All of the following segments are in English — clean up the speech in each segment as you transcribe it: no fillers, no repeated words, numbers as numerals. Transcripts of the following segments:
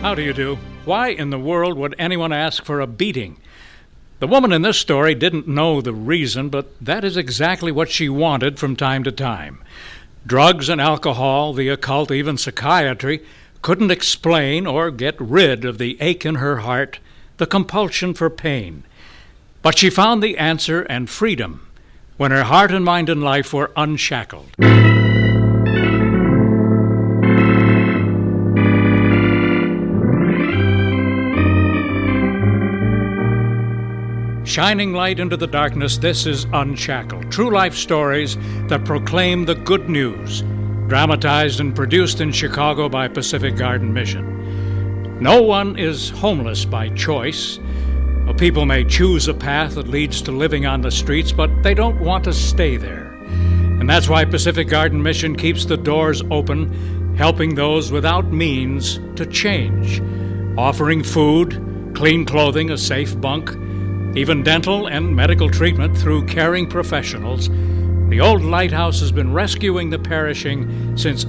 How do you do? Why in the world would anyone ask for a beating? The woman in this story didn't know the reason, but that is exactly what she wanted from time to time. Drugs and alcohol, the occult, even psychiatry couldn't explain or get rid of the ache in her heart, the compulsion for pain. But she found the answer and freedom when her heart and mind and life were unshackled. Shining light into the darkness, this is Unshackled. True life stories that proclaim the good news. Dramatized and produced in Chicago by Pacific Garden Mission. No one is homeless by choice. People may choose a path that leads to living on the streets, but they don't want to stay there. And that's why Pacific Garden Mission keeps the doors open, helping those without means to change. Offering food, clean clothing, a safe bunk, even dental and medical treatment through caring professionals. The old lighthouse has been rescuing the perishing since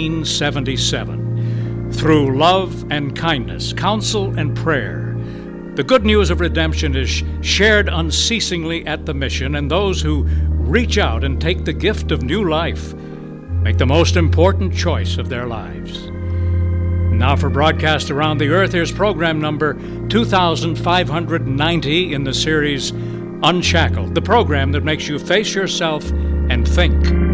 1877. Through love and kindness, counsel and prayer, the good news of redemption is shared unceasingly at the mission, and those who reach out and take the gift of new life make the most important choice of their lives. Now for broadcast around the earth, here's program number 2590 in the series Unshackled, the program that makes you face yourself and think.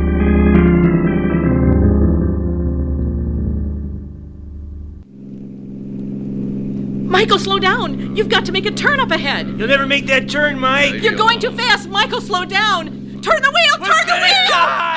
Michael, slow down! You've got to make a turn up ahead! You'll never make that turn, Mike! You're going too fast! Michael, slow down! Turn the wheel! Turn the wheel!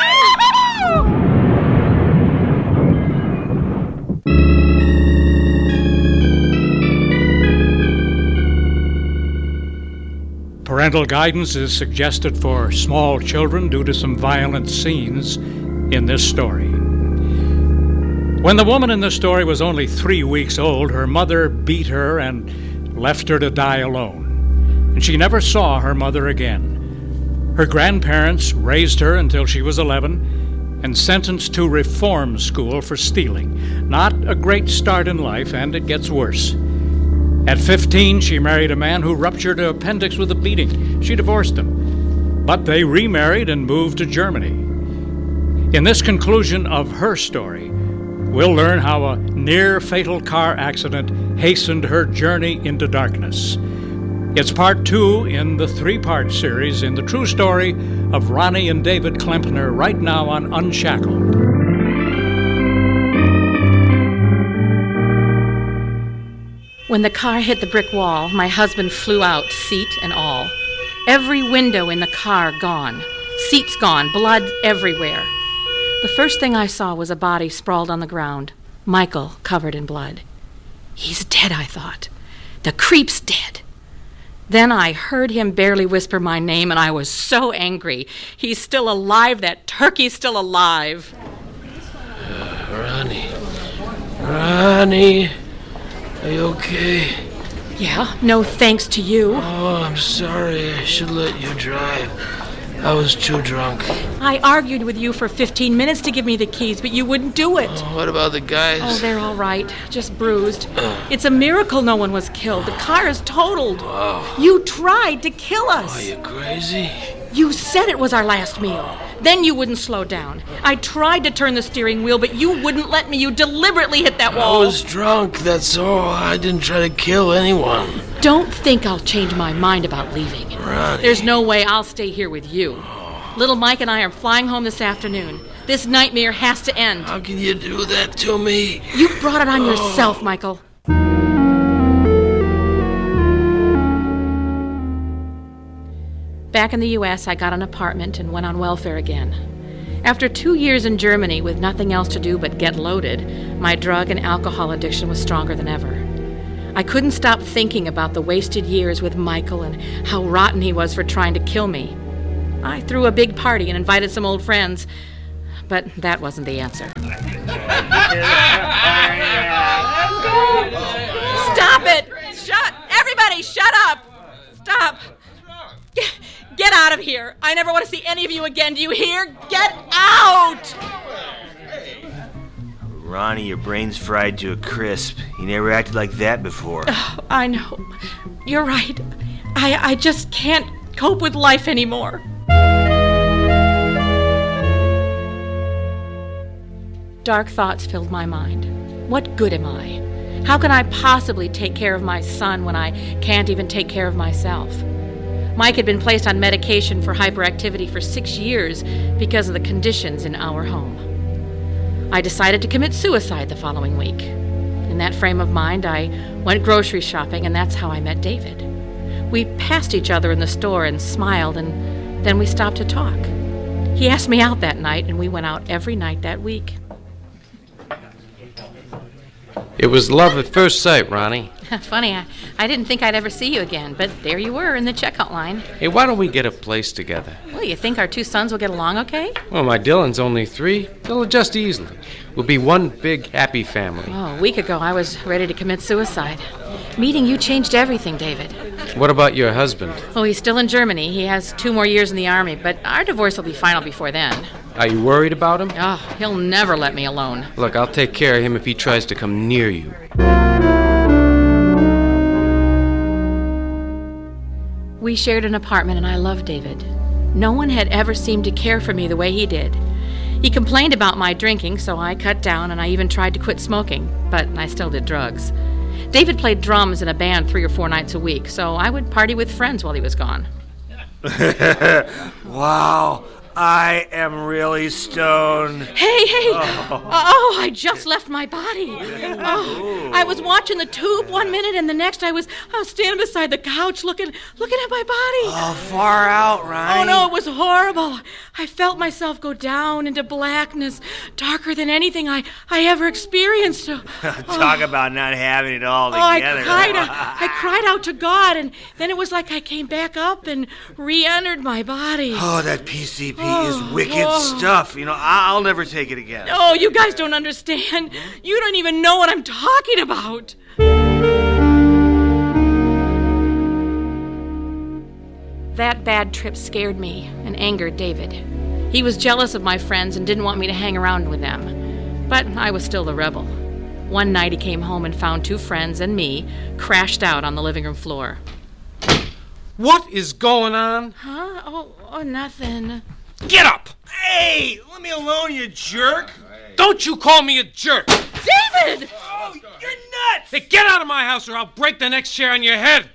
Parental guidance is suggested for small children due to some violent scenes in this story. When the woman in the story was only 3 weeks old, her mother beat her and left her to die alone. And she never saw her mother again. Her grandparents raised her until she was 11 and sentenced to reform school for stealing. Not a great start in life, and it gets worse. At 15, she married a man who ruptured her appendix with a beating. She divorced him, but they remarried and moved to Germany. In this conclusion of her story, we'll learn how a near-fatal car accident hastened her journey into darkness. It's part 2 in the 3-part series in the true story of Ronnie and David Klempner, right now on Unshackled. When the car hit the brick wall, my husband flew out, seat and all. Every window in the car gone. Seats gone, blood everywhere. The first thing I saw was a body sprawled on the ground. Michael, covered in blood. He's dead, I thought. The creep's dead. Then I heard him barely whisper my name, and I was so angry. He's still alive. That turkey's still alive. Ronnie, are you okay? Yeah, no thanks to you. Oh, I'm sorry. I should let you drive. I was too drunk. I argued with you for 15 minutes to give me the keys, but you wouldn't do it. Oh, what about the guys? Oh, they're all right. Just bruised. It's a miracle no one was killed. The car is totaled. Wow. You tried to kill us. Are you crazy? You said it was our last meal. Then you wouldn't slow down. I tried to turn the steering wheel, but you wouldn't let me. You deliberately hit that wall. I was drunk, that's all. I didn't try to kill anyone. Don't think I'll change my mind about leaving. Ronnie. There's no way I'll stay here with you. Little Mike and I are flying home this afternoon. This nightmare has to end. How can you do that to me? You brought it on yourself, Michael. Back in the U.S., I got an apartment and went on welfare again. After 2 years in Germany with nothing else to do but get loaded, my drug and alcohol addiction was stronger than ever. I couldn't stop thinking about the wasted years with Michael and how rotten he was for trying to kill me. I threw a big party and invited some old friends, but that wasn't the answer. Stop it! Everybody, shut up! Stop! Get out of here! I never want to see any of you again. Do you hear? Get out! Ronnie, your brain's fried to a crisp. You never acted like that before. Oh, I know. You're right. I just can't cope with life anymore. Dark thoughts filled my mind. What good am I? How can I possibly take care of my son when I can't even take care of myself? Mike had been placed on medication for hyperactivity for 6 years because of the conditions in our home. I decided to commit suicide the following week. In that frame of mind, I went grocery shopping, and that's how I met David. We passed each other in the store and smiled, and then we stopped to talk. He asked me out that night, and we went out every night that week. It was love at first sight, Ronnie. Funny, I didn't think I'd ever see you again, but there you were in the checkout line. Hey, why don't we get a place together? Well, you think our 2 sons will get along okay? Well, my Dylan's only 3. They'll adjust easily. We'll be one big, happy family. Oh, a week ago I was ready to commit suicide. Meeting you changed everything, David. What about your husband? Oh, he's still in Germany. He has 2 more years in the Army, but our divorce will be final before then. Are you worried about him? Oh, he'll never let me alone. Look, I'll take care of him if he tries to come near you. We shared an apartment, and I loved David. No one had ever seemed to care for me the way he did. He complained about my drinking, so I cut down, and I even tried to quit smoking, but I still did drugs. David played drums in a band 3 or 4 nights a week, so I would party with friends while he was gone. Wow, I am really stoned. Hey! Oh, I just left my body. Oh, I was watching the tube one minute, and the next I was standing beside the couch looking at my body. Oh, far out, Ronnie. Oh, no, it was horrible. I felt myself go down into blackness, darker than anything I ever experienced. Talk about not having it all Oh, together. I cried out to God, and then it was like I came back up and re-entered my body. Oh, that PCP is wicked stuff. You know, I'll never take it again. Oh, you guys don't understand. You don't even know what I'm talking about. That bad trip scared me and angered David. He was jealous of my friends and didn't want me to hang around with them. But I was still the rebel. One night he came home and found 2 friends and me crashed out on the living room floor. What is going on? Huh? Oh, nothing. Get up! Hey, let me alone, you jerk. Don't you call me a jerk! David! Oh, you're nuts. Hey, get out of my house or I'll break the next chair on your head!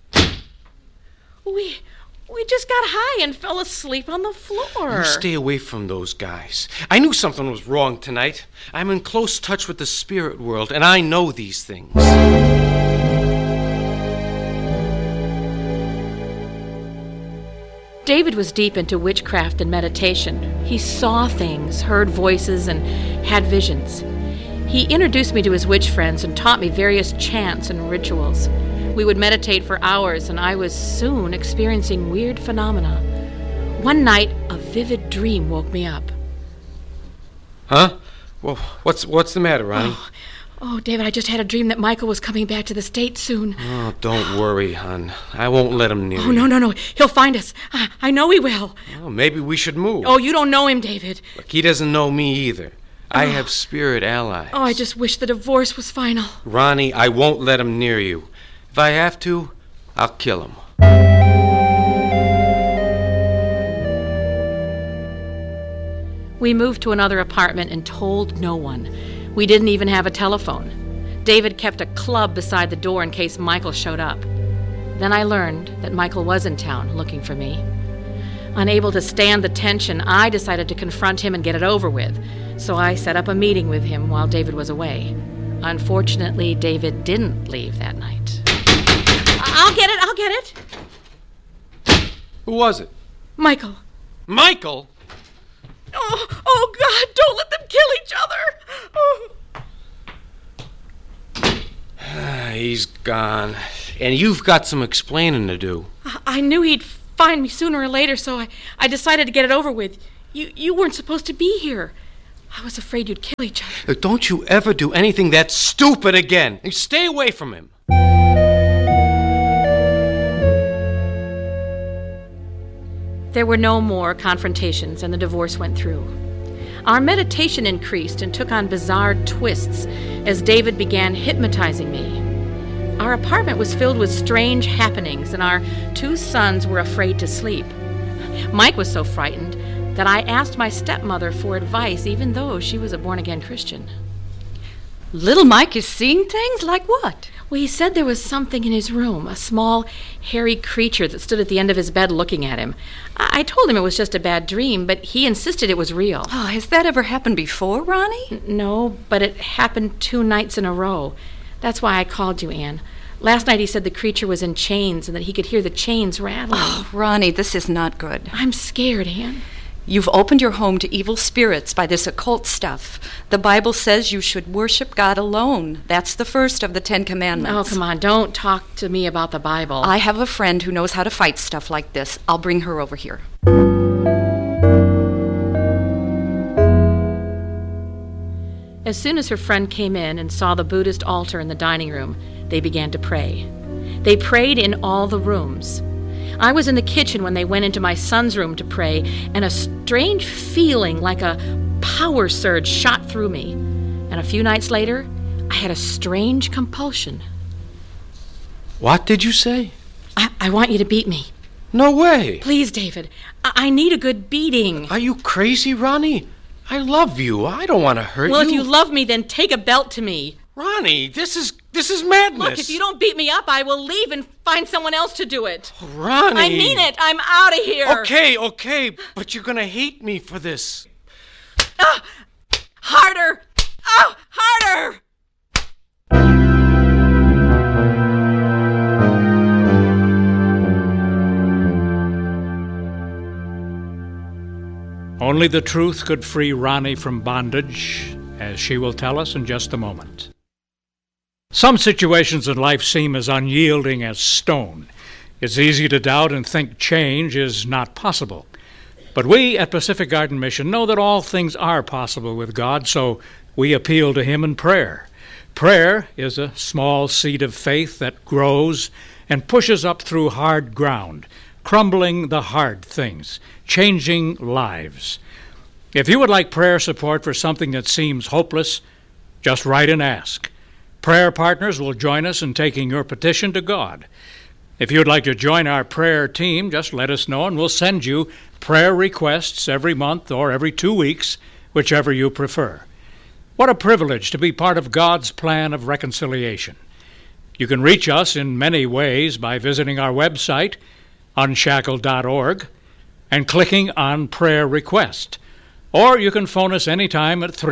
We just got high and fell asleep on the floor. You stay away from those guys. I knew something was wrong tonight. I'm in close touch with the spirit world, and I know these things. David was deep into witchcraft and meditation. He saw things, heard voices, and had visions. He introduced me to his witch friends and taught me various chants and rituals. We would meditate for hours, and I was soon experiencing weird phenomena. One night, a vivid dream woke me up. Huh? Well, what's the matter, Ronnie? Oh, David, I just had a dream that Michael was coming back to the States soon. Oh, don't worry, hon. I won't let him near you. Oh, no. He'll find us. I know he will. Well, maybe we should move. Oh, you don't know him, David. Look, he doesn't know me either. I have spirit allies. Oh, I just wish the divorce was final. Ronnie, I won't let him near you. If I have to, I'll kill him. We moved to another apartment and told no one. We didn't even have a telephone. David kept a club beside the door in case Michael showed up. Then I learned that Michael was in town looking for me. Unable to stand the tension, I decided to confront him and get it over with. So I set up a meeting with him while David was away. Unfortunately, David didn't leave that night. I'll get it. Who was it? Michael. Michael? Oh, God, don't let them kill each other. He's gone. And you've got some explaining to do. I knew he'd find me sooner or later, so I decided to get it over with. You weren't supposed to be here. I was afraid you'd kill each other. Don't you ever do anything that stupid again. Stay away from him. There were no more confrontations, and the divorce went through. Our meditation increased and took on bizarre twists as David began hypnotizing me. Our apartment was filled with strange happenings, and our 2 sons were afraid to sleep. Mike was so frightened that I asked my stepmother for advice, even though she was a born-again Christian. Little Mike is seeing things? Like what? Well, he said there was something in his room, a small, hairy creature that stood at the end of his bed looking at him. I told him it was just a bad dream, but he insisted it was real. Oh, has that ever happened before, Ronnie? No, but it happened 2 nights in a row. That's why I called you, Anne. Last night he said the creature was in chains and that he could hear the chains rattling. Oh, Ronnie, this is not good. I'm scared, Anne. You've opened your home to evil spirits by this occult stuff. The Bible says you should worship God alone. That's the first of the 10 Commandments. Oh, come on, don't talk to me about the Bible. I have a friend who knows how to fight stuff like this. I'll bring her over here. As soon as her friend came in and saw the Buddhist altar in the dining room, they began to pray. They prayed in all the rooms. I was in the kitchen when they went into my son's room to pray, and a strange feeling like a power surge shot through me. And a few nights later, I had a strange compulsion. What did you say? I want you to beat me. No way. Please, David. I need a good beating. Are you crazy, Ronnie? I love you. I don't want to hurt you. Well, if you love me, then take a belt to me. Ronnie, this is madness. Look, if you don't beat me up, I will leave and find someone else to do it. Oh, Ronnie. I mean it. I'm out of here. Okay, but you're going to hate me for this. Harder. Oh, harder. Only the truth could free Ronnie from bondage, as she will tell us in just a moment. Some situations in life seem as unyielding as stone. It's easy to doubt and think change is not possible. But we at Pacific Garden Mission know that all things are possible with God, so we appeal to Him in prayer. Prayer is a small seed of faith that grows and pushes up through hard ground, crumbling the hard things, changing lives. If you would like prayer support for something that seems hopeless, just write and ask. Prayer partners will join us in taking your petition to God. If you'd like to join our prayer team, just let us know and we'll send you prayer requests every month or every 2 weeks, whichever you prefer. What a privilege to be part of God's plan of reconciliation. You can reach us in many ways by visiting our website, unshackled.org, and clicking on Prayer Request. Or you can phone us anytime at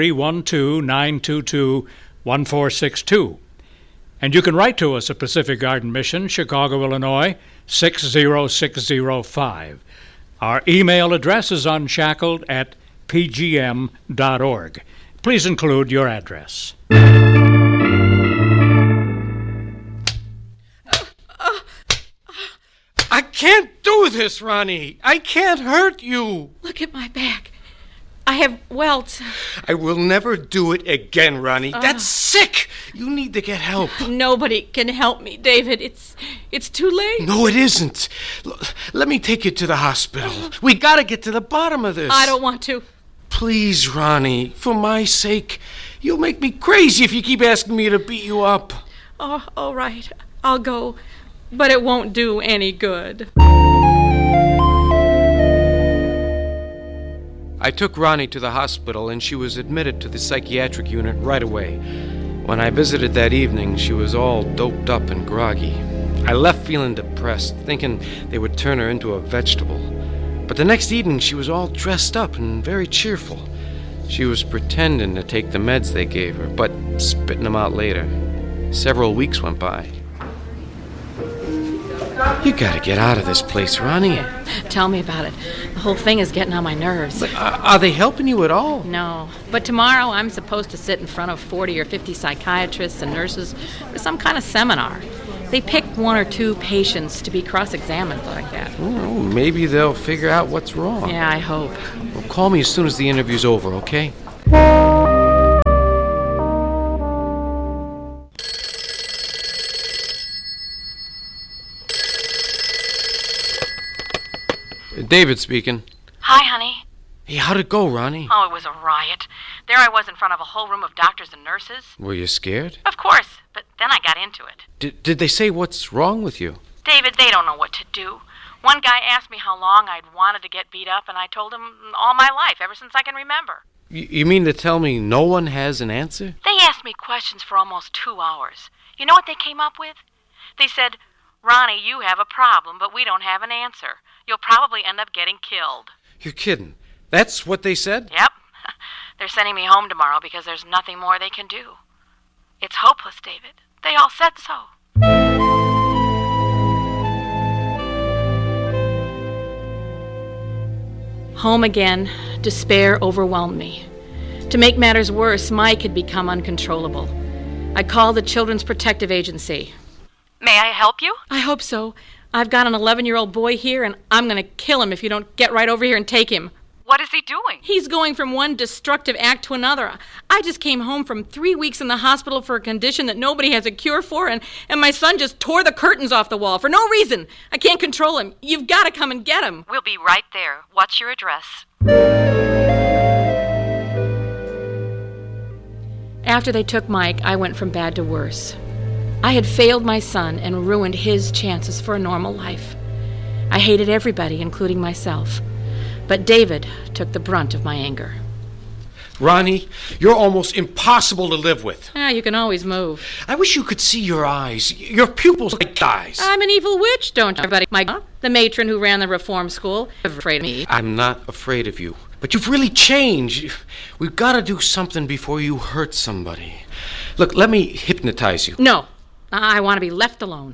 312-922-1462. And you can write to us at Pacific Garden Mission, Chicago, Illinois, 60605. Our email address is unshackled@pgm.org. Please include your address. I can't do this, Ronnie. I can't hurt you. Look at my back. I have welts. I will never do it again, Ronnie. That's sick. You need to get help. Nobody can help me, David. It's too late. No, it isn't. Let me take you to the hospital. We gotta get to the bottom of this. I don't want to. Please, Ronnie, for my sake. You'll make me crazy if you keep asking me to beat you up. Oh, all right. I'll go. But it won't do any good. I took Ronnie to the hospital, and she was admitted to the psychiatric unit right away. When I visited that evening, she was all doped up and groggy. I left feeling depressed, thinking they would turn her into a vegetable. But the next evening, she was all dressed up and very cheerful. She was pretending to take the meds they gave her, but spitting them out later. Several weeks went by. You gotta get out of this place, Ronnie. Tell me about it. The whole thing is getting on my nerves. But are they helping you at all? No. But tomorrow I'm supposed to sit in front of 40 or 50 psychiatrists and nurses for some kind of seminar. They pick 1 or 2 patients to be cross-examined like that. Oh, maybe they'll figure out what's wrong. Yeah, I hope. Well, call me as soon as the interview's over, okay? David speaking. Hi, honey. Hey, how'd it go, Ronnie? Oh, it was a riot. There I was in front of a whole room of doctors and nurses. Were you scared? Of course, but then I got into it. Did they say what's wrong with you? David, they don't know what to do. One guy asked me how long I'd wanted to get beat up, and I told him all my life, ever since I can remember. You mean to tell me no one has an answer? They asked me questions for almost 2 hours. You know what they came up with? They said, Ronnie, you have a problem, but we don't have an answer. You'll probably end up getting killed. You're kidding. That's what they said? Yep. They're sending me home tomorrow because there's nothing more they can do. It's hopeless, David. They all said so. Home again, despair overwhelmed me. To make matters worse, Mike had become uncontrollable. I called the Children's Protective Agency. May I help you? I hope so. I've got an 11-year-old boy here, and I'm going to kill him if you don't get right over here and take him. What is he doing? He's going from one destructive act to another. I just came home from 3 weeks in the hospital for a condition that nobody has a cure for, and my son just tore the curtains off the wall for no reason. I can't control him. You've got to come and get him. We'll be right there. What's your address? After they took Mike, I went from bad to worse. I had failed my son and ruined his chances for a normal life. I hated everybody, including myself. But David took the brunt of my anger. Ronnie, you're almost impossible to live with. You can always move. I wish you could see your eyes. Your pupils like eyes. I'm an evil witch, don't you, everybody? The matron who ran the reform school. You're afraid of me. I'm not afraid of you. But you've really changed. We've got to do something before you hurt somebody. Look, let me hypnotize you. No. I want to be left alone.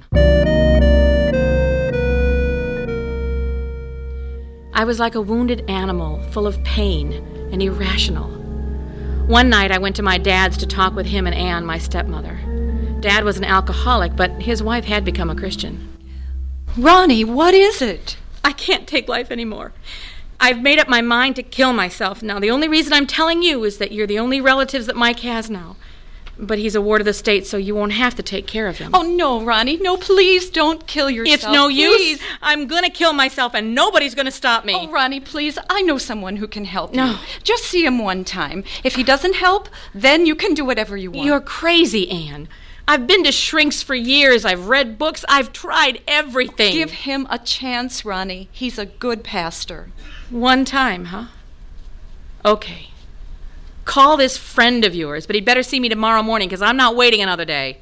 I was like a wounded animal, full of pain and irrational. One night I went to my dad's to talk with him and Ann, my stepmother. Dad was an alcoholic, but his wife had become a Christian. Ronnie, what is it? I can't take life anymore. I've made up my mind to kill myself. Now, the only reason I'm telling you is that you're the only relatives that Mike has now. But he's a ward of the state, so you won't have to take care of him. Oh, no, Ronnie. No, please don't kill yourself. It's no use. I'm going to kill myself, and nobody's going to stop me. Oh, Ronnie, please. I know someone who can help No. you. Just see him one time. If he doesn't help, then you can do whatever you want. You're crazy, Anne. I've been to shrinks for years. I've read books. I've tried everything. Give him a chance, Ronnie. He's a good pastor. One time, huh? Okay. Call this friend of yours, but he'd better see me tomorrow morning, because I'm not waiting another day.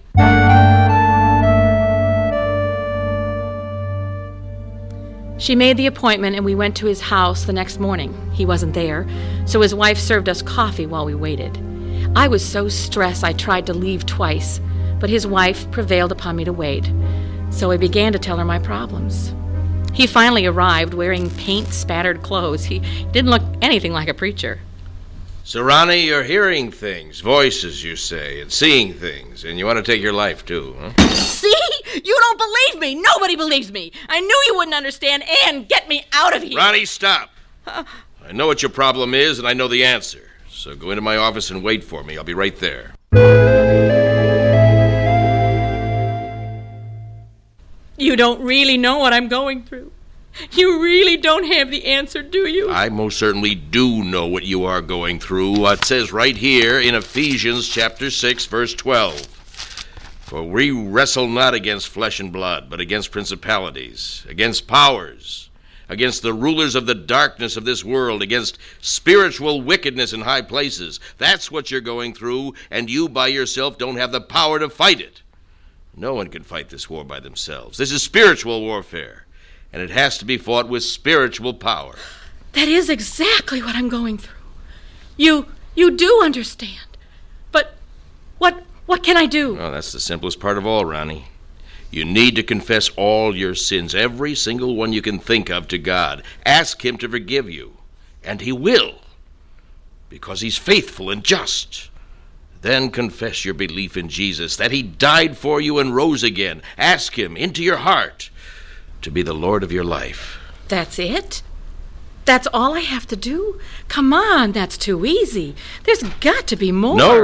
She made the appointment, and we went to his house the next morning. He wasn't there, so his wife served us coffee while we waited. I was so stressed I tried to leave twice, but his wife prevailed upon me to wait, so I began to tell her my problems. He finally arrived wearing paint-spattered clothes. He didn't look anything like a preacher. So, Ronnie, you're hearing things, voices, you say, and seeing things, and you want to take your life, too, huh? See? You don't believe me. Nobody believes me. I knew you wouldn't understand. And get me out of here. Ronnie, stop. I know what your problem is, and I know the answer. So go into my office and wait for me. I'll be right there. You don't really know what I'm going through. You really don't have the answer, do you? I most certainly do know what you are going through. It says right here in Ephesians chapter 6, verse 12. For we wrestle not against flesh and blood, but against principalities, against powers, against the rulers of the darkness of this world, against spiritual wickedness in high places. That's what you're going through, and you by yourself don't have the power to fight it. No one can fight this war by themselves. This is spiritual warfare, and it has to be fought with spiritual power. That is exactly what I'm going through. You do understand. But what can I do? Well, that's the simplest part of all, Ronnie. You need to confess all your sins, every single one you can think of, to God. Ask Him to forgive you, and He will, because He's faithful and just. Then confess your belief in Jesus, that He died for you and rose again. Ask Him into your heart to be the Lord of your life. That's it? That's all I have to do? Come on, that's too easy. There's got to be more. No,